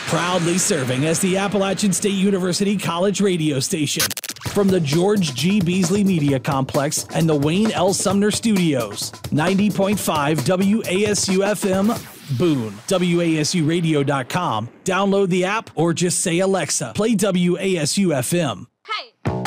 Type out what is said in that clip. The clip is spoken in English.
Proudly serving as the Appalachian State University College radio station. From the George G. Beasley Media Complex and the Wayne L. Sumner Studios. 90.5 WASU FM, Boone. WASUradio.com. Download the app or just say, Alexa, play WASU FM. Hey!